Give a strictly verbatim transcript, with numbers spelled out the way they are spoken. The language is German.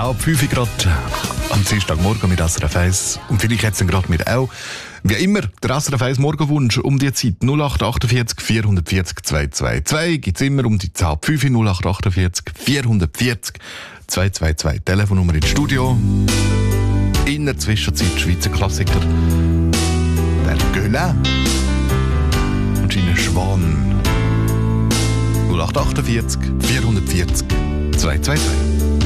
halb fünf gerade am Dienstagmorgen mit S R F eins. Und vielleicht jetzt gerade mit auch, wie immer, der S R F eins Morgenwunsch um die Zeit null acht achtundvierzig vierhundertvierzig zweihundertzweiundzwanzig gibt es immer um die halb fünf null acht achtundvierzig vierhundertvierzig zweihundertzweiundzwanzig. Telefonnummer ins Studio. In der Zwischenzeit Schweizer Klassiker. Der Göller und seine Schwan. null acht achtundvierzig vierhundertvierzig zweihundertzweiundzwanzig.